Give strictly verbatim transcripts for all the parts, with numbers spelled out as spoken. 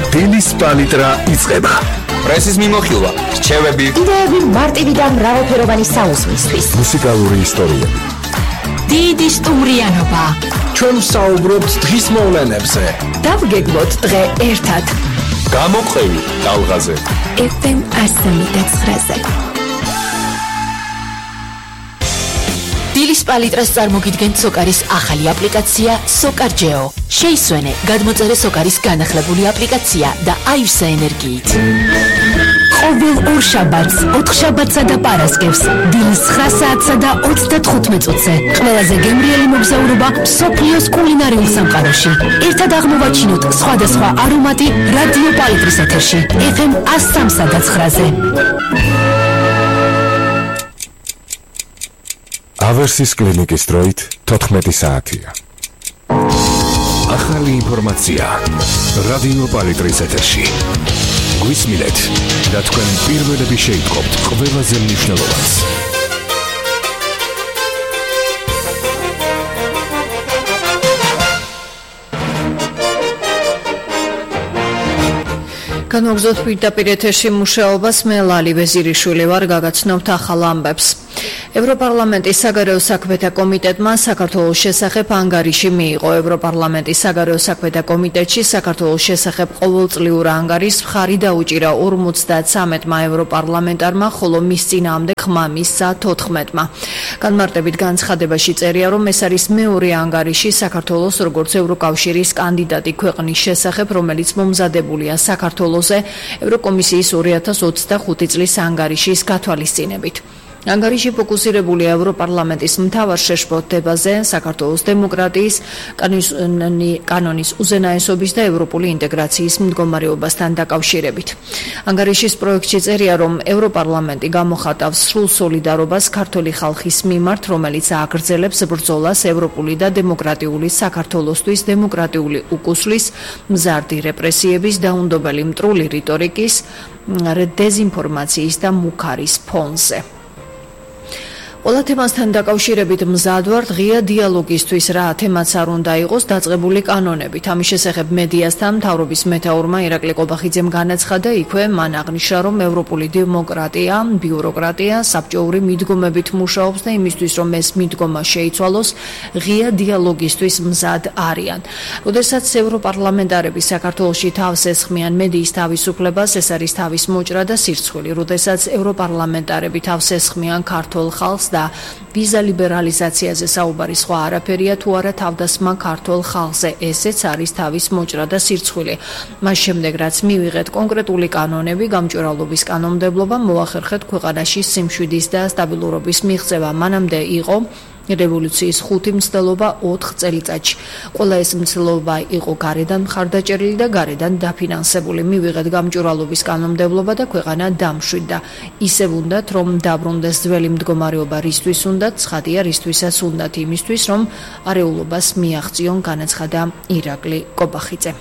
დილის პალიტრა იწყება. პრესის მიმოხილვა, რჩევები, იდეები მარტივი და მრავალფეროვანი საუზმისთვის. მუსიკალური ისტორიები. დიდი სტუმრიანობა. ჩვენ საუბრობთ დღის მოვლენებზე. დავგეგმოთ დღე ერთად. გამოყევი ტალღაზე. ეფ ემ εκατო ცხრაზე. დილის პალიტრას წარმოგიდგენთ სოკარის ახალი აპლიკაცია სოკარჯეო. შეისვენე, გადმოწერე სოკარის განახლებული აპლიკაცია და აივსე ენერგიით. ყოველ ორ შაბათს, ოთხ შაბათსა და პარასკევს, დილის ცხრა საათსა და ოცდათხუთმეტ წუთზე, ყველაზე გემრიელი მოგზაურობა მსოფლიოს კულინარიულ სამყაროში. ერთად აღმოვაჩინოთ სხვადასხვა არომატი რადიო პალიტრის ეთერში, ეფ ემ εκατო სამსა და ცხრაზე. ავერსის კლინიკის დროით თოთხმეტი საათია. ახალი ინფორმაცია რადიო პალიტრის ეთერში. გვისმინეთ და თქვენ პირველები შეიტყობთ ყველაზე მნიშვნელოვანს. განვაგრძოთ პირდაპირ ეთერში მუშაობას, მე ლალი ვეზირიშვილი ვარ, გაგაცნობთ ახალ ამბებს. ევროპარლამენტის საგარეო საქმეთა კომიტეტმა საქართველოს შესახებ ანგარიში მიიღო. ევროპარლამენტის საგარეო საქმეთა კომიტეტში საქართველოს შესახებ ყოველწლიურ ანგარიშს მხარი დაუჭირა ორმოცდათრამეტმა ევროპარლამენტარმა, ხოლო მის წინააღმდეგ ხმა მისცა თოთხმეტმა. განმარტებით განცხადებაში წერია, რომ ეს არის მეორე ანგარიში საქართველოს როგორც ევროკავშირის კანდიდატი ქვეყნის შესახებ, რომელიც მომზადებულია საქართველოზე ევროკომისიის ორი ათას ოცდახუთი წლის ანგარიშის გათვალისწინებით. ანგარიში ფოკუსირებულია ევროპარლამენტის მთავარ შეშფოთებაზე, საქართველოს დემოკრატიის, კანონის უზენაესობის და ევროპული ინტეგრაციის მდგომარეობასთან დაკავშირებით. ანგარიშის პროექტში წერია, რომ ევროპარლამენტი გამოხატავს სრულ სოლიდარობას ქართული ხალხის მიმართ, რომელიც ააგრძელებს ბრძოლას ევროპული და დემოკრატიული საქართველოსთვის დემოკრატიული უკუსლის, მზარდი რეპრესიების, დაუნდობელი მტრული რიტორიკის, დეზინფორმაციის და მუქარის ფონზე. ყველა თემასთან დაკავშირებით მზად ვართ ღია დიალოგისთვის, რა თემაც არ უნდა იყოს დაწყებული კანონებით. ამის შესახებ მედიასთან მთავრობის მეთაურმა ირაკლი ყობახიძემ განაცხადა, იქვე მან აღნიშნა, რომ ევროპული დემოკრატია, ბიუროკრატია საბჭოური მიდგომებით მუშაობს და იმისთვის, რომ ეს მიდგომა შეიცვალოს, ღია დიალოგისთვის მზად არიან. როდესაც ევროპარლამენტარები საქართველოში თავს ესხმიან მედიის თავისუფლებას, ეს არის თავის მოჭრა და სირცხვილი. როდესაც ევროპარლამენტარები თავს ესხმიან ქართულ ხალხს და ვიზა ლიბერალიზაციაზე საუბარი სხვა არაფერია, თუ არა თავდასხმა ქართულ ხალხზე, ესეც არის თავის მოჭრა და სირცხვილი. მას შემდეგ, რაც მივიღეთ კონკრეტული კანონები, გამჭვირვალობის კანონმდებლობა, მოახერხეთ ქვეყანაში სიმშვიდის და სტაბილურობის მიღწევა. მანამდე იყო რევოლუციის ხუთი მცდელობა ოთხ წელიწადში. ყველა ეს მცდელობა იყო გარედან მხარდაჭერილი და გარედან დაფინანსებული. მივიღეთ გამჭვირვალობის კანონმდებლობა და ქვეყანა დამშვიდდა. ისევ უნდათ, რომ დაბრუნდეს ძველი მდგომარეობა, რისთვის უნდათ, ცხადია, რისთვისაც უნდათ, იმისთვის, რომ არეულობას მიაღწიონ, განაცხადა ირაკლი ყობახიძე.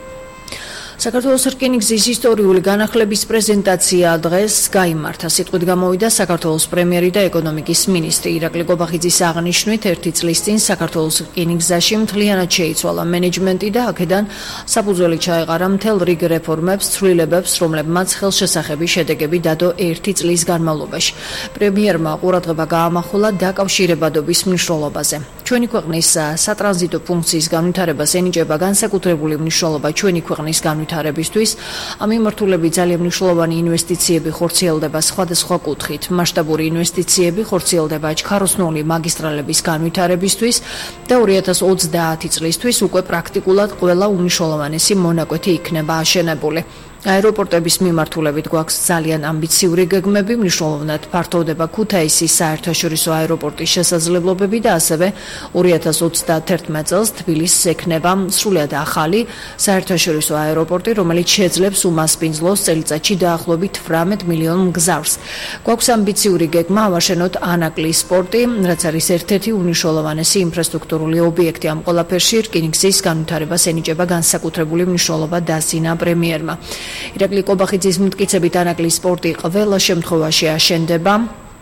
საქართველოს რკინიგზის ისტორიული განახლების პრეზენტაცია დღეს გაიმართა. სიტყვით გამოვიდა საქართველოს პრემიერი და ეკონომიკის მინისტრი. ირაკლი ყობახიძის აღნიშვნით, ერთი წლის წინ საქართველოს რკინიგზაში მთლიანად შეიცვალა მენეჯმენტი და აქედან საფუძველი ჩაეყარა მთელ რიგ რეფორმებს, ცვლილებებს, რომლებმაც ხელშესახები შედეგები დადო ერთი წლის განმავლობაში. პრემიერმა ყურადღება გაამახვილა დაკავშირებადობის მნიშვნელობაზე. ჩვენი ქვეყნის სატრანზიტო ფუნქციის განვითარებას ენიჭება განსაკუთრებული მნიშვნელობა ჩვენი ქვეყნის განვითარებისთვის. ამ მიმართულებით ძალიან მნიშვნელოვანი ინვესტიციები ხორციელდება სხვადასხვა კუთხით. მასშტაბური ინვესტიციები ხორციელდება ჩქაროსნული მაგისტრალების განვითარებისთვის და ორი ათას ოცდაათი წლისთვის უკვე პრაქტიკულად ყველა უმნიშვნელოვანესი მონაკვეთი იქნება აშენებული. აეროპორტების მიმართულებით გვაქვს ძალიან ამბიციური გეგმები, მნიშვნელოვნად ფართოვდება ქუთაისის საერთაშორისო აეროპორტის შესაძლებლობები და ასევე ორი ათას ოცდაათი წელს თბილისს ექნება სრულად ახალი საერთაშორისო აეროპორტი, რომელიც შეძლებს უმასპინძლოს წელიწადში დაახლოებით თვრამეტ მილიონ მგზავრს. გვაქვს ამბიციური გეგმა ავაშენოთ ანაკლის პორტი, რაც არის ერთ-ერთი უმნიშვნელოვანესი ინფრასტრუქტურული ობიექტი ამ ყველაფერში. რკინიგზის განვითარებას ენიჭება განსაკუთრებული მნიშვნელობა დასძინა პრემიერმა. ირაკლი ყობახიძის მტკიცებით ანაკლის პორტი ყველა შემთხვევაში აშენდება.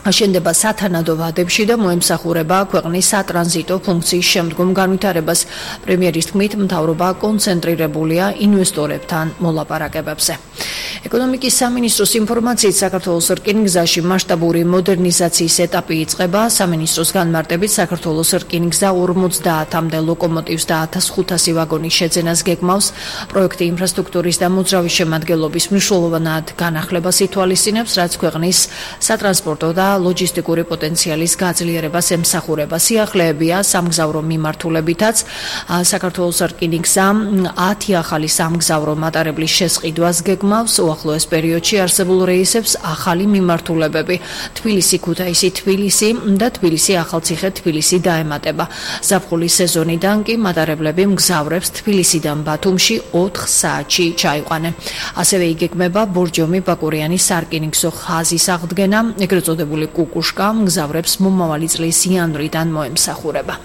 აშენდება სათანადო ვადებში და მოემსახურება ქვეყნის სატრანზიტო ფუნქციის შემდგომ განვითარებას. პრემიერის თქმით, მთავრობა კონცენტრირებულია ინვესტორებთან მოლაპარაკებებზე. ეკონომიკის სამინისტროს ინფორმაციით, საქართველოს რკინიგზაში მასშტაბური მოდერნიზაციის ეტაპი იწყება. სამინისტროს განმარტებით, საქართველოს რკინიგზა ორმოცდაათამდე ლოკომოტივს და ათას ხუთასი ვაგონის შეძენას გეგმავს. პროექტი ინფრასტრუქტურის და მოძრავი შემადგენლობის მნიშვნელოვნად განახლებას ითვალისწინებს, რაც ქვეყნის სატრანსპორტო და ლოჯისტიკური პოტენციალის გაძლიერებას ემსახურება. სიახლეებია სამგზავრო მიმართულებითაც საქართველოს რკინიგზა ათი ახალი სამგზავრო მატარებლის შესყიდვას გეგმავს. უახლოეს პერიოდში არსებულ რეისებს ახალი მიმართულებები თბილისი ქუთაისი თბილისი და თბილისი ახალციხე თბილისი დაემატება. ზაფხულის სეზონიდან კი მატარებლები მგზავრებს თბილისიდან ბათუმში ოთხ საათში ჩაიყვანენ. ასევე იგეგმება ბორჯომი ბაკურიანი სარკინიგზო ხაზის აღდგენა, ეგრეთ წოდებული კუკუშკა მგზავრებს მომავალი წლის იანვრიდან მოემსახურება.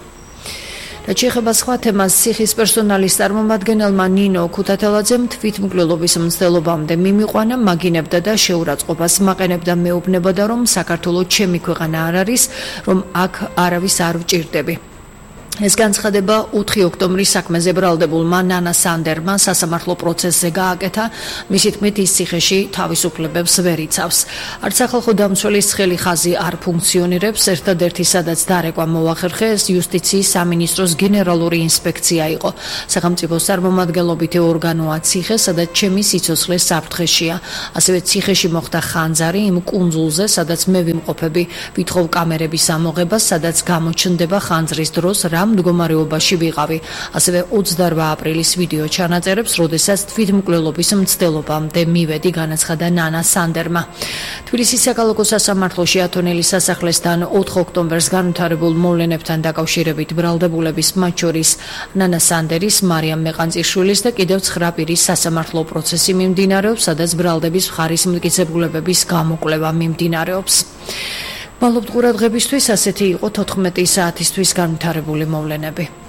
რაც შეეხება სხვა თემას, ციხის პერსონალის წარმომადგენელმა ნინო ქუთათელაძემ თვითმკვლელობის მცდელობამდე მიმიყვანა, მაგინებდა და შეურაცხყოფას მაყენებდა, მეუბნებოდა, რომ საქართველო ჩემი ქვეყანა არ არის, რომ აქ არავის არ ვჭირდები. ეს განცხადება ოთხი ოქტომბრის საქმეზე ბრალდებულმა ნანა სანდერმა სასამართლო პროცესზე გააკეთა. მისი თქმით, ის ციხეში თავისუფლებებს ვერ იცავს. არც სახალხო დამცველის ცხელი ხაზი არ ფუნქციონირებს. ერთადერთი, სადაც დარეკვა მოახერხეს, იუსტიციის სამინისტროს გენერალური ინსპექცია იყო. სახელმწიფოს წარმომადგენლობითი ორგანოა ციხე, სადაც ჩემი სიცოცხლე საფრთხეშია. ასევე ციხეში მოხდა ხანძარი იმ კუნძულზე, სადაც მე ვიმყოფები. ვითხოვ კამერების ამოღებას, სადაც გამოჩნდება ხანძრის დროს რა მდგომარეობაში ვიყავი. ასევე ოცდაორმა აპრილის ვიდეო ჩანაწერებს, როდესაც თვითმკვლელობის მცდელობამდე მივედი, განაცხადა ნანა სანდერმა. თბილისის საკალათო სასამართლოში ათონელის სასახლესთან ოთხ ოქტომბერს განვითარებულ მოვლენებთან დაკავშირებით ბრალდებულების, მათ შორის ნანა სანდერის, მარიამ მეყანწირშვილის და კიდევ ცხრა პირის სასამართლო პროცესი მიმდინარეობს, სადაც ბრალდების მხარის მტკიცებულებების გამოკვლევა მიმდინარეობს. მადლობთ ყურადღებისთვის, ასეთი იყო თოთხმეტი საათისთვის განვითარებული მოვლენები.